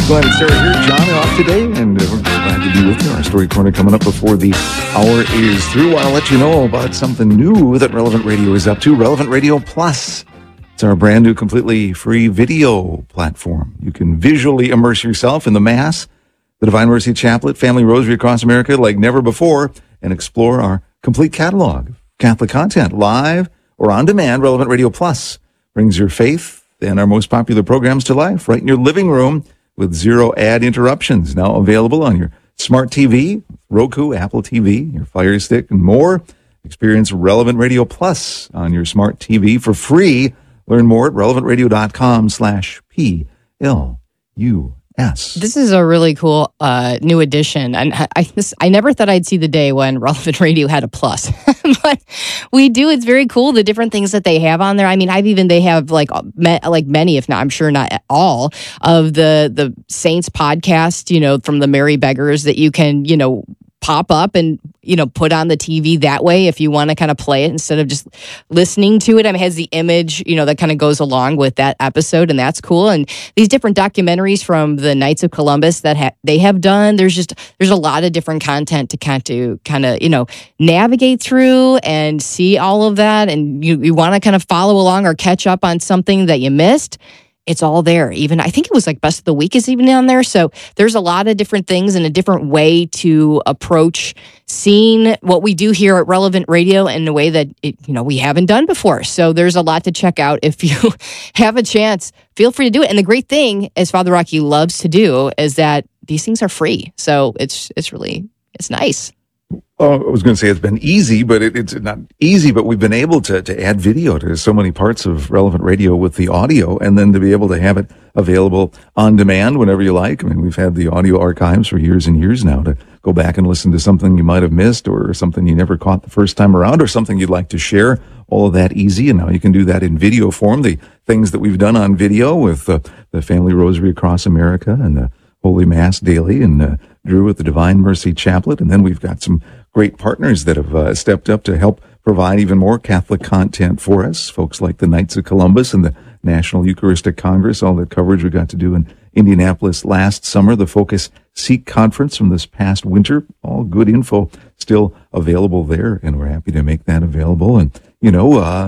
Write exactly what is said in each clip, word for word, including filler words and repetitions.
Glad it's Sarah here. John off today, and uh, we're glad to be with you. Our story corner coming up before the hour is through. I'll let you know about something new that Relevant Radio is up to. Relevant Radio Plus. It's our brand new, completely free video platform. You can visually immerse yourself in the Mass, the Divine Mercy Chaplet, Family Rosary across America like never before, and explore our complete catalog of Catholic content, live or on demand. Relevant Radio Plus brings your faith and our most popular programs to life right in your living room, with zero ad interruptions. Now available on your smart T V, Roku, Apple T V, your Fire Stick, and more. Experience Relevant Radio Plus on your smart T V for free. Learn more at relevantradio.com slash P L U S. This is a really cool uh, new addition. And I, I, this, I never thought I'd see the day when Relevant Radio had a plus. But we do. It's very cool, the different things that they have on there. I mean, I've even, they have like like many, if not, I'm sure not all, of the, the Saints podcast, you know, from the Merry Beggars that you can, you know, pop up and, you know, put on the T V that way if you want to kind of play it instead of just listening to it. I mean, it has the image, you know, that kind of goes along with that episode, and that's cool. And these different documentaries from the Knights of Columbus that ha- they have done, there's just, there's a lot of different content to kind of, kind of, you know, navigate through and see all of that. And you, you want to kind of follow along or catch up on something that you missed. It's all there. Even I think it was like Best of the Week is even on there. So there's a lot of different things and a different way to approach seeing what we do here at Relevant Radio in a way that it, you know, we haven't done before. So there's a lot to check out. If you have a chance, feel free to do it. And the great thing, as Father Rocky loves to do, is that these things are free. So it's it's really it's nice. Oh, I was going to say it's been easy, but it, it's not easy, but we've been able to, to add video to so many parts of Relevant Radio with the audio, and then to be able to have it available on demand whenever you like. I mean, we've had the audio archives for years and years now to go back and listen to something you might have missed, or something you never caught the first time around, or something you'd like to share. All of that easy, and now you can do that in video form. The things that we've done on video with uh, the Family Rosary across America and the Holy Mass Daily, and uh, Drew at the Divine Mercy Chaplet. And then we've got some great partners that have uh, stepped up to help provide even more Catholic content for us. Folks like the Knights of Columbus and the National Eucharistic Congress, all the coverage we got to do in Indianapolis last summer, the Focus Seek Conference from this past winter, all good info still available there. And we're happy to make that available. And, you know, uh,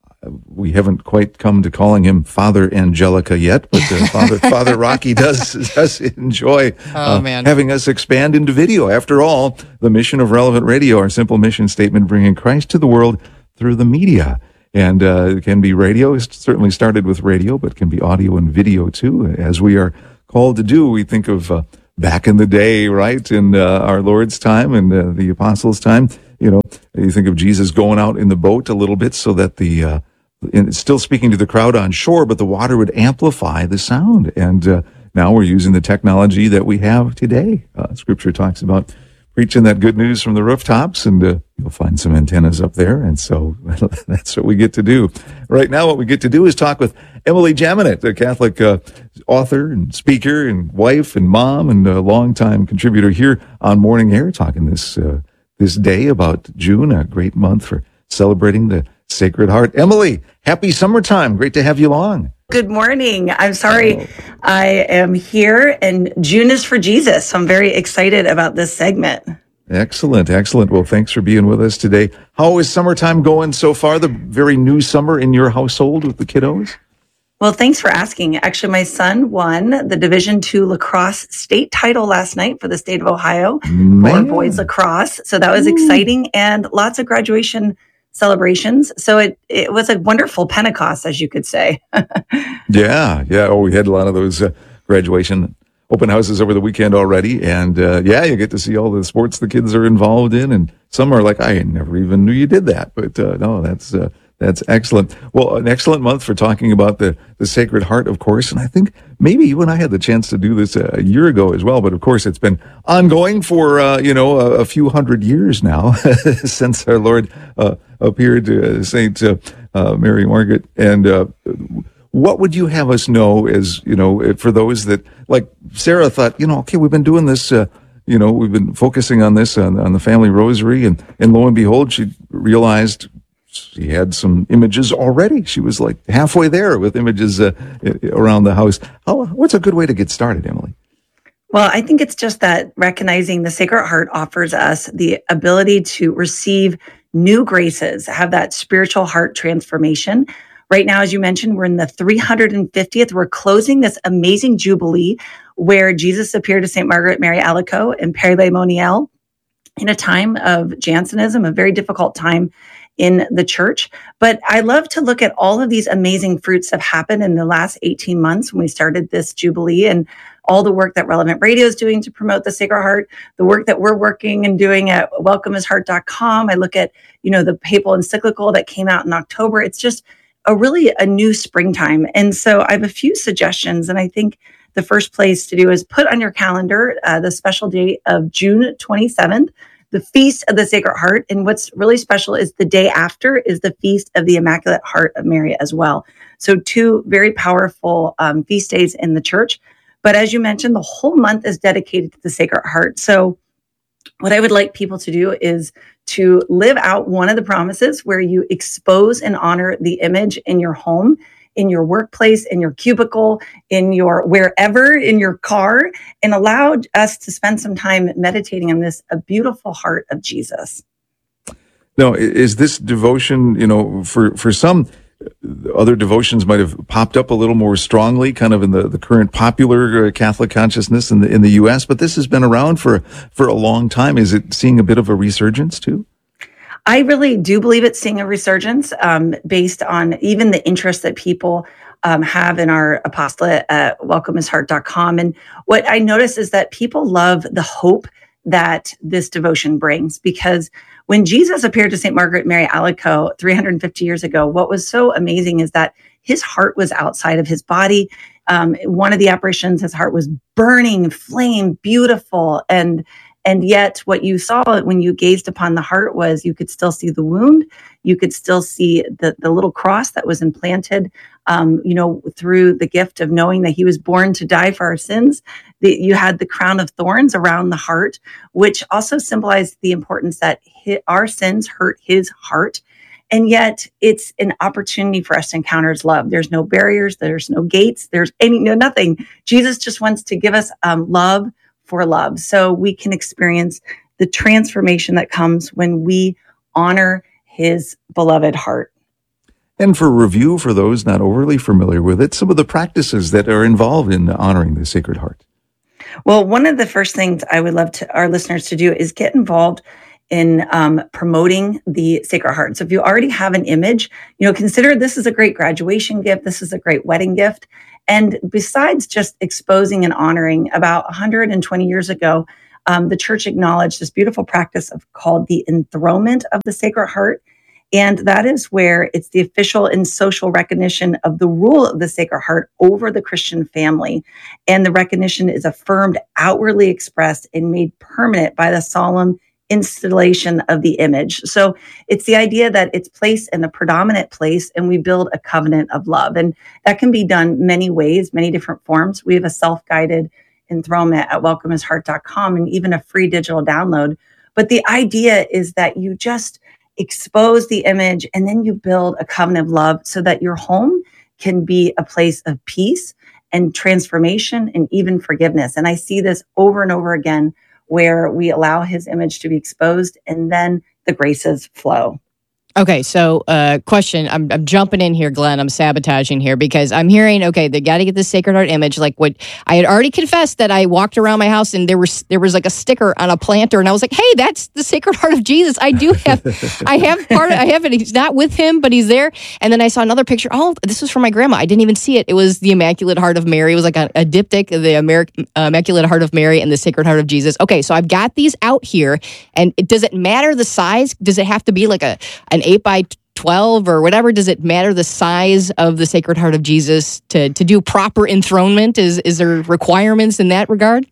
we haven't quite come to calling him Father Angelica yet, but uh, Father Father Rocky does does enjoy uh, oh, man. having us expand into video. After all, the mission of Relevant Radio, our simple mission statement, bringing Christ to the world through the media. And uh, it can be radio. It certainly started with radio, but can be audio and video too, as we are called to do. We think of uh, back in the day, right, in uh, our Lord's time and uh, the apostles' time. You know, you think of Jesus going out in the boat a little bit so that the uh, and it's still speaking to the crowd on shore, but the water would amplify the sound. And uh, now we're using the technology that we have today. Uh, scripture talks about preaching that good news from the rooftops, and uh, you'll find some antennas up there. And so that's what we get to do. Right now, what we get to do is talk with Emily Jaminet, a Catholic uh, author and speaker and wife and mom and a longtime contributor here on Morning Air, talking this uh, this day about June, a great month for celebrating the Sacred Heart. Emily, happy summertime. Great to have you along. Good morning. I'm sorry oh. I am here, and June is for Jesus. So I'm very excited about this segment. Excellent, excellent. Well, thanks for being with us today. How is summertime going so far, the very new summer in your household with the kiddos? Well, thanks for asking. Actually, my son won the Division two lacrosse state title last night for the state of Ohio Man. for boys lacrosse. So that was Ooh. exciting, and lots of graduation celebrations. So it, it was a wonderful Pentecost, as you could say. yeah, yeah. Oh, we had a lot of those uh, graduation open houses over the weekend already. And uh, yeah, you get to see all the sports the kids are involved in. And some are like, I never even knew you did that. But uh, no, that's uh, that's excellent. Well, an excellent month for talking about the, the Sacred Heart, of course. And I think maybe you and I had the chance to do this a year ago as well. But of course, it's been ongoing for, uh, you know, a, a few hundred years now since our Lord uh, appeared to Saint uh, uh, Mary Margaret. And uh, what would you have us know as, you know, for those that, like Sarah thought, you know, okay, we've been doing this, uh, you know, we've been focusing on this, on, on the family rosary. And, and lo and behold, she realized she had some images already. She was like halfway there with images uh, around the house. How, what's a good way to get started, Emily? Well, I think it's just that recognizing the Sacred Heart offers us the ability to receive new graces, have that spiritual heart transformation. Right now, as you mentioned, we're in the three hundred fiftieth. We're closing this amazing jubilee where Jesus appeared to Saint Margaret Mary Alacoque and Père Le Monial in a time of Jansenism, a very difficult time in the church. But I love to look at all of these amazing fruits that have happened in the last eighteen months when we started this Jubilee, and all the work that Relevant Radio is doing to promote the Sacred Heart, the work that we're working and doing at welcome his heart dot com. I look at, you know, the papal encyclical that came out in October. It's just a really a new springtime. And so I have a few suggestions, and I think the first place to do is put on your calendar uh, the special date of June twenty-seventh, the Feast of the Sacred Heart. And what's really special is the day after is the Feast of the Immaculate Heart of Mary as well. So two very powerful um, feast days in the church. But as you mentioned, the whole month is dedicated to the Sacred Heart. So what I would like people to do is to live out one of the promises where you expose and honor the image in your home, in your workplace, in your cubicle, in your wherever, in your car, and allow us to spend some time meditating on this, a beautiful heart of Jesus. Now, i- is this devotion, you know, for, for some, other devotions might have popped up a little more strongly, kind of in the, the current popular uh, Catholic consciousness in the in the U S, but this has been around for, for a long time. Is it seeing a bit of a resurgence too? I really do believe it's seeing a resurgence um, based on even the interest that people um, have in our apostolate at welcome his heart dot com. And what I notice is that people love the hope that this devotion brings, because when Jesus appeared to Saint Margaret Mary Alacoque three hundred fifty years ago, what was so amazing is that his heart was outside of his body. Um, one of the apparitions, his heart was burning, flame, beautiful, and And yet what you saw when you gazed upon the heart was you could still see the wound. You could still see the, the little cross that was implanted, um, you know, through the gift of knowing that he was born to die for our sins. The, you had the crown of thorns around the heart, which also symbolized the importance that hi, our sins hurt his heart. And yet it's an opportunity for us to encounter his love. There's no barriers. There's no gates. There's any, no, nothing. Jesus just wants to give us um, love for love, so we can experience the transformation that comes when we honor his beloved heart. And for review, for those not overly familiar with it, some of the practices that are involved in honoring the Sacred Heart. Well, one of the first things I would love to our listeners to do is get involved in um, promoting the Sacred Heart. So if you already have an image, you know, consider this is a great graduation gift. This is a great wedding gift. And besides just exposing and honoring, about one hundred twenty years ago, um, the church acknowledged this beautiful practice of called the enthronement of the Sacred Heart. And that is where it's the official and social recognition of the rule of the Sacred Heart over the Christian family. And the recognition is affirmed, outwardly expressed, and made permanent by the solemn installation of the image. So it's the idea that it's placed in a predominant place and we build a covenant of love. And that can be done many ways, many different forms. We have a self-guided enthronement at welcome his heart dot com and even a free digital download. But the idea is that you just expose the image and then you build a covenant of love so that your home can be a place of peace and transformation and even forgiveness. And I see this over and over again where we allow his image to be exposed and then the graces flow. Okay, so uh, question, I'm, I'm jumping in here, Glenn. I'm sabotaging here because I'm hearing, okay, they got to get the Sacred Heart image. Like what I had already confessed that I walked around my house and there was there was like a sticker on a planter, and I was like, hey, that's the Sacred Heart of Jesus. I do have, I have part, of, I have it. He's not with him, but he's there. And then I saw another picture. Oh, this was from my grandma. I didn't even see it. It was the Immaculate Heart of Mary. It was like a, a diptych of the Amer- uh, Immaculate Heart of Mary and the Sacred Heart of Jesus. Okay, so I've got these out here, and it, does it matter the size? Does it have to be like a an eight by twelve or whatever? Does it matter the size of the Sacred Heart of Jesus to, to do proper enthronement? Is is there requirements in that regard?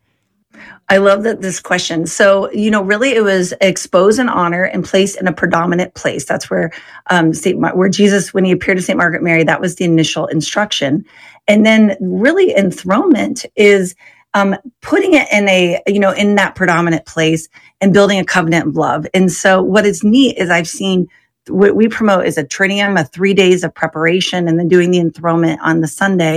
I love that this question. So, you know, really it was expose and honor and place in a predominant place. That's where um, Saint Mar- where Jesus, when he appeared to Saint Margaret Mary, that was the initial instruction. And then really enthronement is um, putting it in a, you know, in that predominant place and building a covenant of love. And so what is neat is I've seen what we promote is a trinium, a three days of preparation, and then doing the enthronement on the Sunday.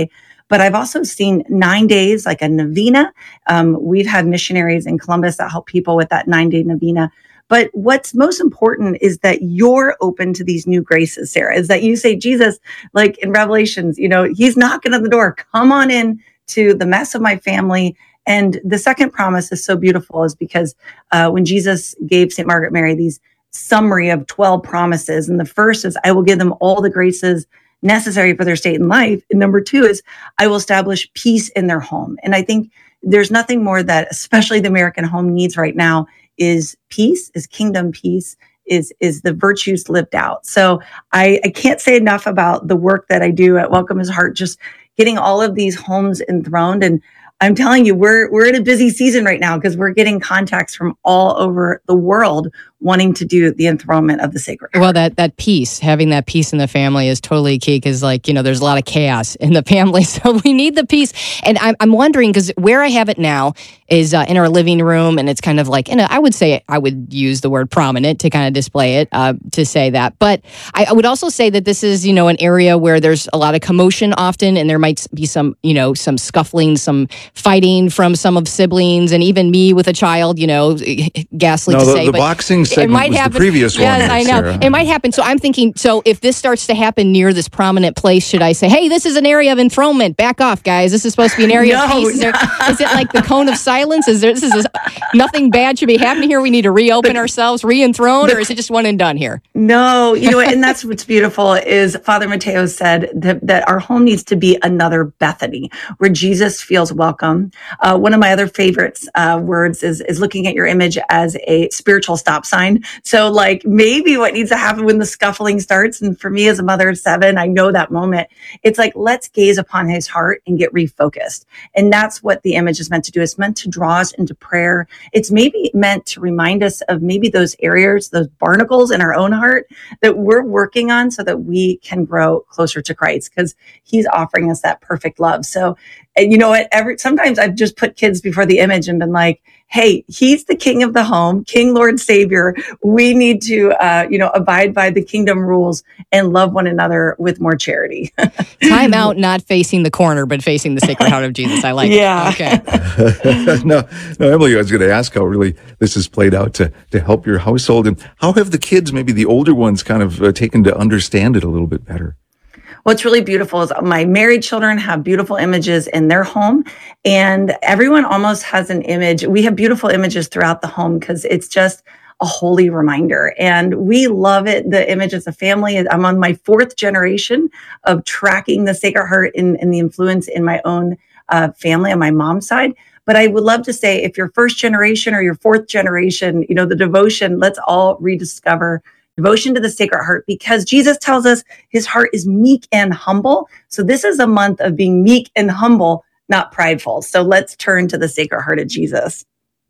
But I've also seen nine days, like a novena. Um, we've had missionaries in Columbus that help people with that nine day novena. But what's most important is that you're open to these new graces, Sarah, is that you say, Jesus, like in Revelations, you know, he's knocking on the door. Come on in to the mess of my family. And the second promise is so beautiful is because uh, when Jesus gave Saint Margaret Mary these summary of twelve promises, and the first is, I will give them all the graces necessary for their state in life. And number two is, I will establish peace in their home. And I think there's nothing more that, especially the American home needs right now, is peace, is kingdom peace, is is the virtues lived out. So I, I can't say enough about the work that I do at Welcome His Heart, just getting all of these homes enthroned. And I'm telling you, we're we're in a busy season right now because we're getting contacts from all over the world wanting to do the enthronement of the Sacred Heart. Well, that that peace, having that peace in the family is totally key because, like, you know, there's a lot of chaos in the family. So we need the peace. And I'm, I'm wondering, because where I have it now is uh, in our living room, and it's kind of like, in a, I would say, I would use the word prominent to kind of display it, uh, to say that. But I, I would also say that this is, you know, an ghastly where there's a lot of commotion often, and there might be some, you know, some scuffling, some fighting from some of siblings, and even me with a child, you know, ghastly no, to the, say. the but boxing segment it might was happen. the previous yes, one. Yes, I know. Sarah. It might happen. So I'm thinking, so if this starts to happen near this prominent place, should I say, hey, this is an area of enthronement. Back off, guys. This is supposed to be an area No, of peace. Is, there, is it like the cone of silence? Is there, this is a, nothing bad should be happening here? We need to reopen ourselves, re-enthrone, or is it just one and done here? No, you know, and that's what's beautiful is Father Mateo said that, that our home needs to be another Bethany where Jesus feels welcome. Uh, one of my other favorites uh, words is, is looking at your image as a spiritual stop sign. So like maybe what needs to happen when the scuffling starts, and for me as a mother of seven, I know that moment, it's like, let's gaze upon his heart and get refocused. And that's what the image is meant to do. It's meant to draw us into prayer. It's maybe meant to remind us of maybe those areas, those barnacles in our own heart that we're working on so that we can grow closer to Christ because he's offering us that perfect love. So, and you know what, every, sometimes I've just put kids before the image and been like, hey, he's the king of the home, King, Lord, Savior. We need to, uh, you know, abide by the kingdom rules and love one another with more charity. Time out, not facing the corner, but facing the Sacred Heart of Jesus. I like yeah. it. Okay. no, no, Emily, I was going to ask how really this has played out to, to help your household. And how have the kids, maybe the older ones, kind of uh, taken to understand it a little bit better? What's really beautiful is my married children have beautiful images in their home, and everyone almost has an image. We have beautiful images throughout the home because it's just a holy reminder. And we love it, the image as a family. I'm on my fourth generation of tracking the Sacred Heart and, and the influence in my own uh, family on my mom's side. But I would love to say, if you're first generation or your fourth generation, you know, the devotion, let's all rediscover devotion to the Sacred Heart, because Jesus tells us his heart is meek and humble. So this is a month of being meek and humble, not prideful. So let's turn to the Sacred Heart of Jesus.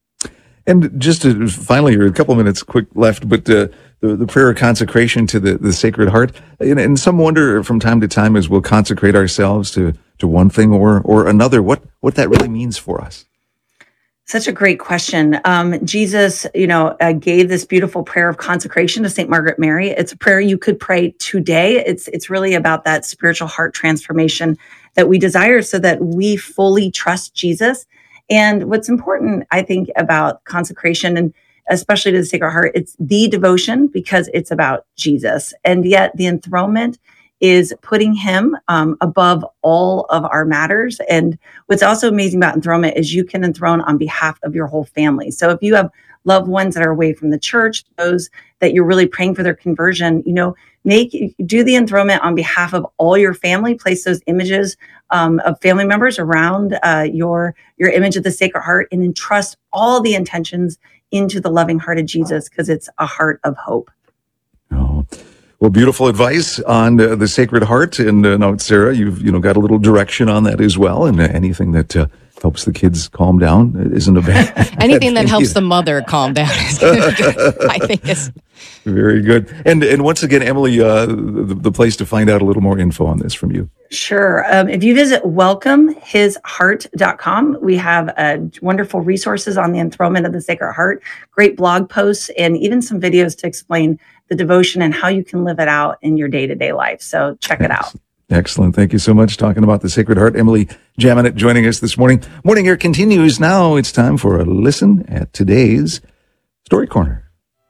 And just to, finally, a couple minutes quick left, but uh, the, the prayer of consecration to the, the Sacred Heart. And, and some wonder from time to time as we'll consecrate ourselves to, to one thing or, or another, what, what that really means for us. Such a great question. Um, Jesus, you know, uh, gave this beautiful prayer of consecration to Saint Margaret Mary. It's a prayer you could pray today. It's it's really about that spiritual heart transformation that we desire so that we fully trust Jesus. And what's important, I think, about consecration, and especially to the Sacred Heart, it's the devotion because it's about Jesus. And yet the enthronement is putting him um, above all of our matters. And what's also amazing about enthronement is you can enthrone on behalf of your whole family. So if you have loved ones that are away from the church, those that you're really praying for their conversion, you know, make do the enthronement on behalf of all your family. Place those images um, of family members around uh, your your image of the Sacred Heart, and entrust all the intentions into the loving heart of Jesus, because it's a heart of hope. Oh. Well, beautiful advice on uh, the Sacred Heart, and uh, now, Sarah, you've you know got a little direction on that as well, and uh, anything that uh, helps the kids calm down isn't a bad. Anything bad that helps either. the mother calm down is good. I think it's Very good. And and once again, Emily, uh, the, the place to find out a little more info on this from you. Sure. Um, if you visit welcome his heart dot com, we have uh, wonderful resources on the enthronement of the Sacred Heart, great blog posts, and even some videos to explain the devotion and how you can live it out in your day-to-day life. So check it out. Excellent. Thank you so much. Talking about the Sacred Heart, Emily Jaminet joining us this morning. Morning Air continues now. It's time for a listen at today's Story Corner.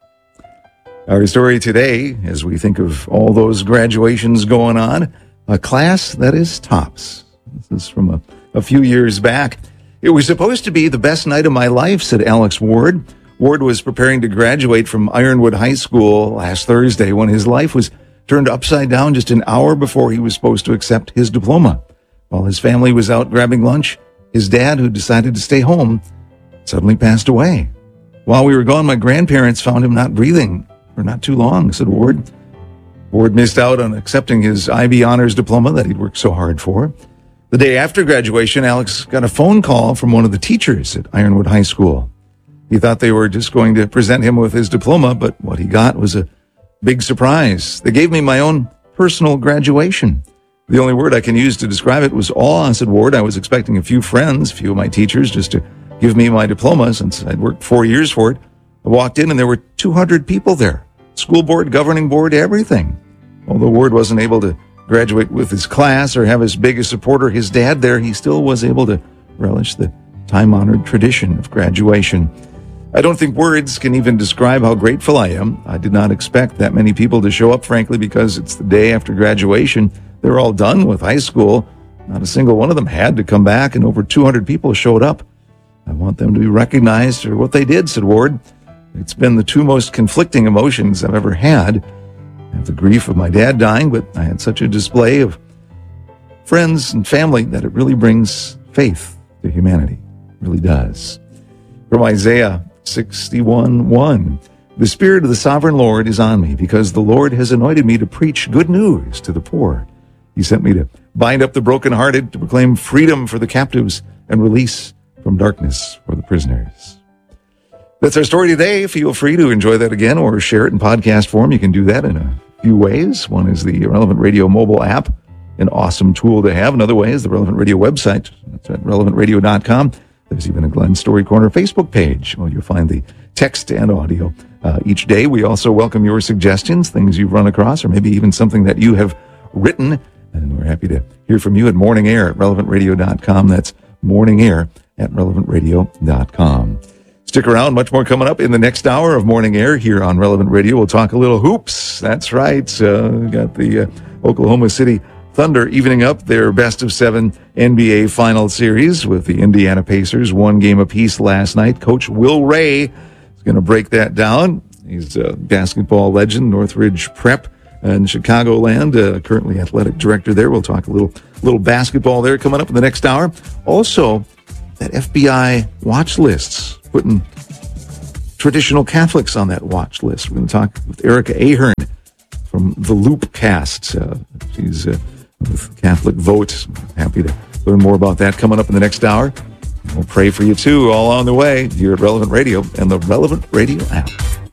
Our story today, as we think of all those graduations going on, a class that is tops. This is from a, a few years back. It was supposed to be the best night of my life, said Alex Ward. Ward was preparing to graduate from Ironwood High School last Thursday when his life was turned upside down just an hour before he was supposed to accept his diploma. While his family was out grabbing lunch, his dad, who decided to stay home, suddenly passed away. While we were gone, my grandparents found him not breathing for not too long, said Ward. Ward missed out on accepting his I B honors diploma that he'd worked so hard for. The day after graduation, Alex got a phone call from one of the teachers at Ironwood High School. He thought they were just going to present him with his diploma, but what he got was a big surprise. They gave me my own personal graduation. The only word I can use to describe it was awe, said Ward. I was expecting a few friends, a few of my teachers, just to give me my diploma since I'd worked four years for it. I walked in and there were two hundred people there. School board, governing board, everything. Although Ward wasn't able to graduate with his class or have as big a supporter his dad there, he still was able to relish the time-honored tradition of graduation. I don't think words can even describe how grateful I am. I did not expect that many people to show up, frankly, because it's the day after graduation. They're all done with high school. Not a single one of them had to come back, and over two hundred people showed up. I want them to be recognized for what they did, said Ward. It's been the two most conflicting emotions I've ever had. I have the grief of my dad dying, but I had such a display of friends and family that it really brings faith to humanity. It really does. From Isaiah sixty-one one, the Spirit of the Sovereign Lord is on me because the Lord has anointed me to preach good news to the poor. He sent me to bind up the brokenhearted, to proclaim freedom for the captives and release from darkness for the prisoners. That's our story today. Feel free to enjoy that again or share it in podcast form. You can do that in a few ways. One is the Relevant Radio mobile app, an awesome tool to have. Another way is the Relevant Radio website. That's at relevant radio dot com. There's even a Glenn Story Corner Facebook page where you'll find the text and audio uh, each day. We also welcome your suggestions, things you've run across, or maybe even something that you have written. And we're happy to hear from you at Morning Air at relevant radio dot com. That's Morning Air at relevant radio dot com. Stick around, much more coming up in the next hour of Morning Air here on Relevant Radio. We'll talk a little hoops. That's right. Uh, we got the uh, Oklahoma City Thunder evening up their best of seven N B A final series with the Indiana Pacers, one game apiece last night. Coach Will Ray is going to break that down. He's a basketball legend, Northridge Prep in Chicagoland, uh, currently athletic director there. We'll talk a little little basketball there coming up in the next hour. Also, that F B I watch lists, putting traditional Catholics on that watch list. We're going to talk with Erica Ahern from the Loop Cast. Uh, she's uh, with Catholic Vote. Happy to learn more about that coming up in the next hour. We'll pray for you too, all on the way here at Relevant Radio and the Relevant Radio app.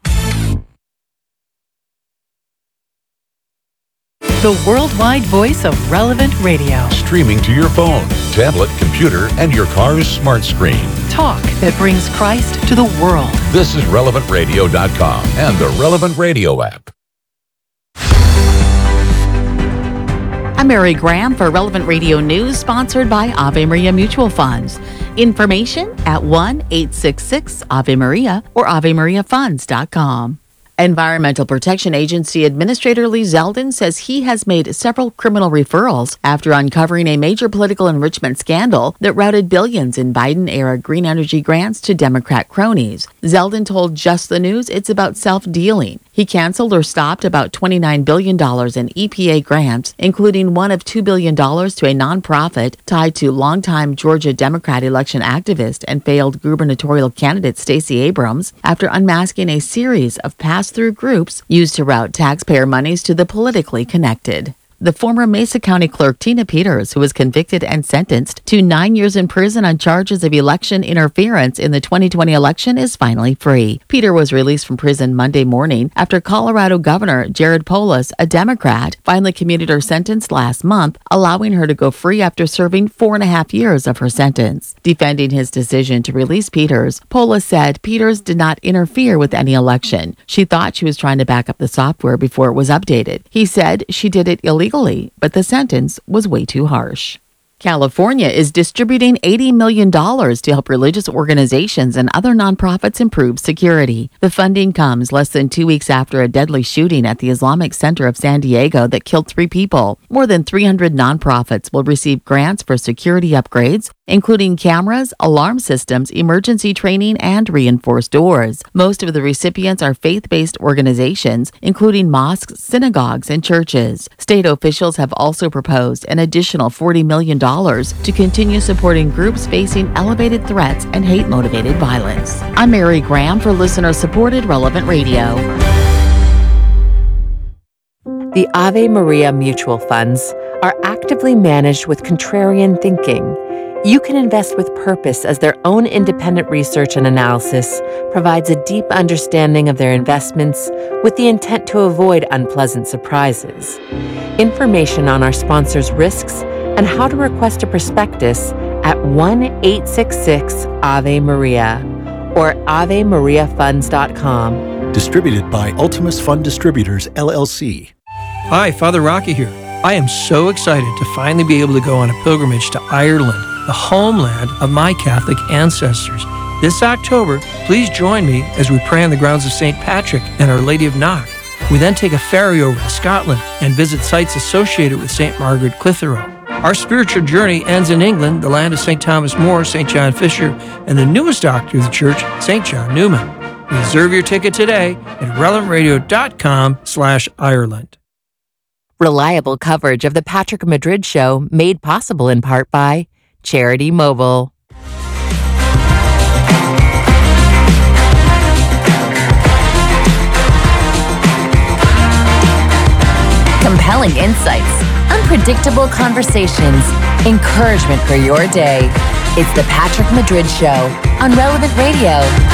The worldwide voice of Relevant Radio. Streaming to your phone, tablet, computer, and your car's smart screen. Talk that brings Christ to the world. This is relevant radio dot com and the Relevant Radio app. I'm Mary Graham for Relevant Radio News, sponsored by Ave Maria Mutual Funds. Information at one eight six six Ave Maria or ave maria funds dot com. Environmental Protection Agency Administrator Lee Zeldin says he has made several criminal referrals after uncovering a major political enrichment scandal that routed billions in Biden-era green energy grants to Democrat cronies. Zeldin told Just the News it's about self-dealing. He canceled or stopped about twenty-nine billion dollars in E P A grants, including one of two billion dollars to a nonprofit tied to longtime Georgia Democrat election activist and failed gubernatorial candidate Stacey Abrams, after unmasking a series of pass-through groups used to route taxpayer monies to the politically connected. The former Mesa County clerk Tina Peters, who was convicted and sentenced to nine years in prison on charges of election interference in the twenty twenty election, is finally free. Peter was released from prison Monday morning after Colorado Governor Jared Polis, a Democrat, finally commuted her sentence last month, allowing her to go free after serving four and a half years of her sentence. Defending his decision to release Peters, Polis said Peters did not interfere with any election. She thought she was trying to back up the software before it was updated. He said she did it illegally legally, but the sentence was way too harsh. California is distributing eighty million dollars to help religious organizations and other nonprofits improve security. The funding comes less than two weeks after a deadly shooting at the Islamic Center of San Diego that killed three people. More than three hundred nonprofits will receive grants for security upgrades, including cameras, alarm systems, emergency training, and reinforced doors. Most of the recipients are faith-based organizations, including mosques, synagogues, and churches. State officials have also proposed an additional forty million dollars to continue supporting groups facing elevated threats and hate-motivated violence. I'm Mary Graham for listener-supported Relevant Radio. The Ave Maria mutual funds are actively managed with contrarian thinking. You can invest with purpose as their own independent research and analysis provides a deep understanding of their investments with the intent to avoid unpleasant surprises. Information on our sponsors' risks and how to request a prospectus at one eight six six Ave Maria or ave maria funds dot com. Distributed by Ultimus Fund Distributors, L L C. Hi, Father Rocky here. I am so excited to finally be able to go on a pilgrimage to Ireland, the homeland of my Catholic ancestors. This October, please join me as we pray on the grounds of Saint Patrick and Our Lady of Knock. We then take a ferry over to Scotland and visit sites associated with Saint Margaret Clitheroe. Our spiritual journey ends in England, the land of Saint Thomas More, Saint John Fisher, and the newest doctor of the church, Saint John Newman. Reserve your ticket today at relevant radio dot com slash Ireland. Reliable coverage of the Patrick Madrid Show made possible in part by Charity Mobile. Compelling insights, unpredictable conversations, encouragement for your day. It's the Patrick Madrid Show on Relevant Radio.